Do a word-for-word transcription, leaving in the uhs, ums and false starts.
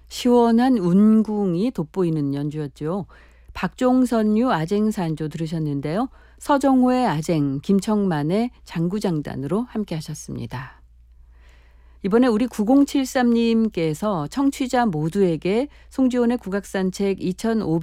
시원한 운궁이 돋보이는 연주였죠. 박종선유 아쟁산조 들으셨는데요. 서정호의 아쟁, 김청만의 장구장단으로 함께 하셨습니다. 이번에 우리 구공칠삼님께서 청취자 모두에게 송지온의 국악산책 이천오백